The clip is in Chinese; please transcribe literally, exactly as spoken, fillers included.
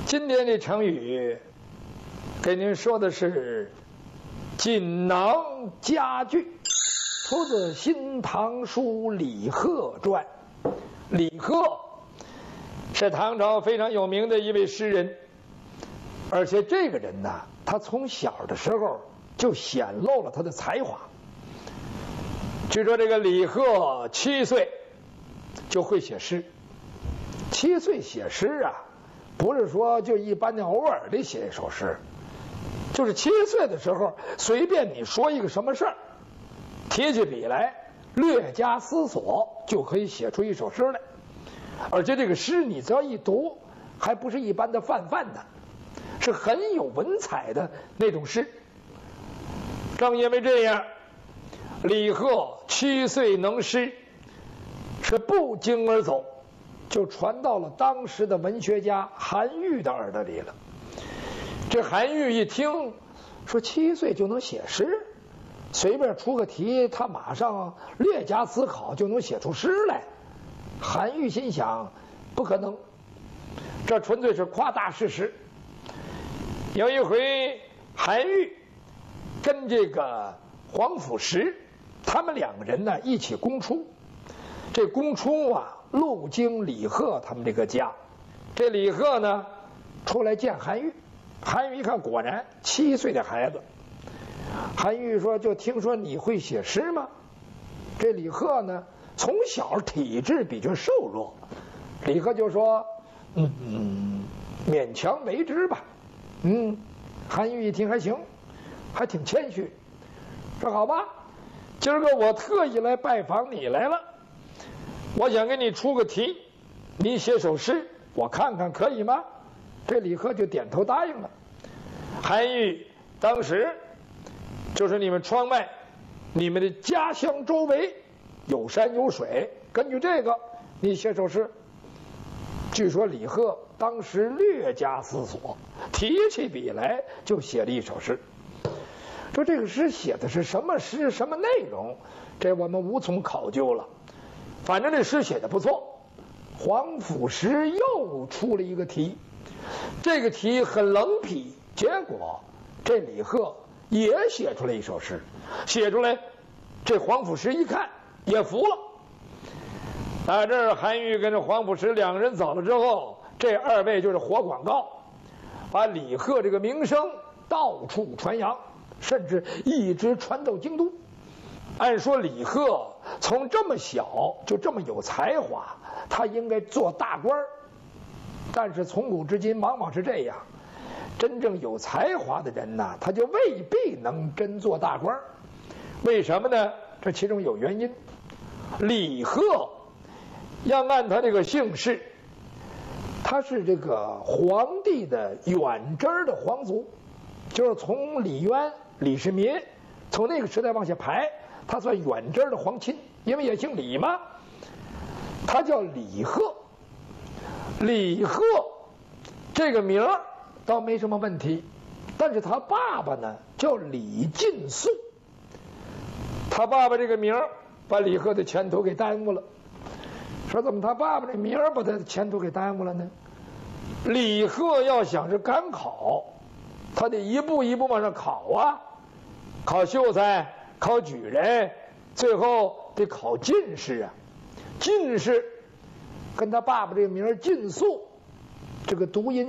今天的成语给您说的是锦囊佳句，出自《新唐书·李贺传》。李贺是唐朝非常有名的一位诗人，而且这个人呢，他从小的时候就显露了他的才华。据说这个李贺七岁就会写诗，七岁写诗啊，不是说就一般的偶尔的写一首诗，就是七岁的时候，随便你说一个什么事儿，提起笔来，略加思索，就可以写出一首诗来。而且这个诗你只要一读，还不是一般的泛泛的，是很有文采的那种诗。正因为这样，李贺七岁能诗，是不胫而走，就传到了当时的文学家韩愈的耳朵里了。这韩愈一听，说七岁就能写诗，随便出个题，他马上略加思考就能写出诗来。韩愈心想，不可能，这纯粹是夸大事实。有一回，韩愈跟这个皇甫石，他们两个人呢一起公出。这公出啊，路经李贺他们这个家。这李贺呢出来见韩愈，韩愈一看，果然七岁的孩子。韩愈说：“就听说你会写诗吗？”这李贺呢，从小体质比较瘦弱，李贺就说：“嗯嗯，勉强为之吧。”嗯，韩愈一听还行，还挺谦虚，说：“好吧，今儿个我特意来拜访你来了，我想给你出个题，你写首诗，我看看可以吗？”这李贺就点头答应了。韩愈当时就是你们窗外，你们的家乡周围有山有水，根据这个你写首诗。据说李贺当时略加思索，提起笔来就写了一首诗。说这个诗写的是什么诗，什么内容，这我们无从考究了。反正这诗写的不错。皇甫石又出了一个题，这个题很冷僻，结果这李贺也写出来一首诗，写出来，这皇甫石一看也服了。打这儿，韩愈跟着皇甫石两个人走了之后，这二位就是活广告，把李贺这个名声到处传扬，甚至一直传到京都。按说李贺从这么小就这么有才华，他应该做大官儿，但是从古至今往往是这样，真正有才华的人呢，他就未必能真做大官儿。为什么呢？这其中有原因。李贺要按他这个姓氏，他是这个皇帝的远支的皇族，就是从李渊、李世民从那个时代往下排，他算远支的皇亲，因为也姓李嘛。他叫李贺。李贺这个名儿倒没什么问题，但是他爸爸呢叫李进素，他爸爸这个名儿把李贺的前途给耽误了。说怎么他爸爸这名儿把他的前途给耽误了呢？李贺要想是赶考，他得一步一步往上考啊，考秀才，考举人，最后得考进士啊。进士跟他爸爸这个名儿进素，这个读音